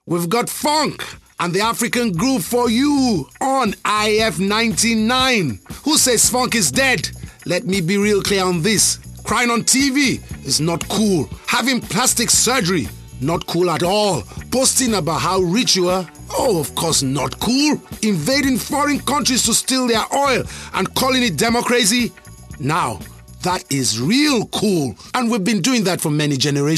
We've got funk and the African groove for you on IF99. Who says funk is dead? Let me be real clear on this. Crying on TV is not cool. Having plastic surgery, not cool at all. Posting about how rich you are, oh, of course not cool. Invading foreign countries to steal their oil and calling it democracy, now that is real cool. And we've been doing that for many generations.